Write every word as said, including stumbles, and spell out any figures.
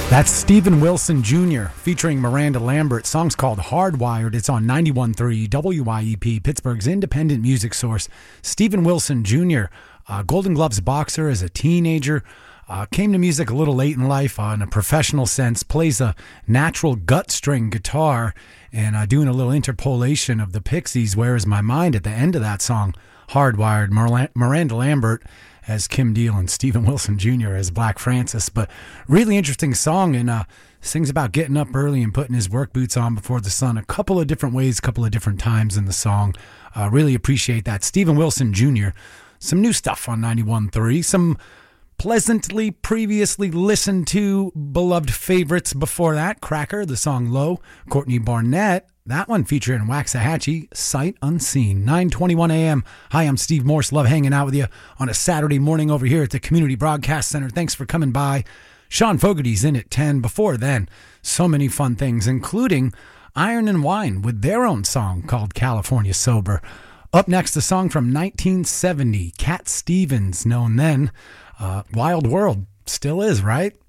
That's Steven Wilson Junior featuring Miranda Lambert. Song's called Hardwired. It's on ninety-one point three W Y E P, Pittsburgh's independent music source. Steven Wilson Junior, uh, Golden Gloves boxer as a teenager, uh, came to music a little late in life uh, in a professional sense, plays a natural gut string guitar, and uh, doing a little interpolation of the Pixies, Where Is My Mind, at the end of that song, Hardwired. Mir- Miranda Lambert as Kim Deal and Steven Wilson Junior as Black Francis. But really interesting song, and uh, sings about getting up early and putting his work boots on before the sun a couple of different ways, a couple of different times in the song. Uh, really appreciate that. Steven Wilson Junior Some new stuff on ninety-one point three. Some pleasantly previously listened to beloved favorites before that. Cracker, the song Low. Courtney Barnett, that one featuring Waxahachie, Sight Unseen. nine twenty-one a.m. Hi, I'm Steve Morse. Love hanging out with you on a Saturday morning over here at the Community Broadcast Center. Thanks for coming by. Sean Fogarty's in at ten. Before then, so many fun things, including Iron and Wine with their own song called California Sober. Up next, a song from nineteen seventy. Cat Stevens, known then. Uh, Wild World. Still is, right?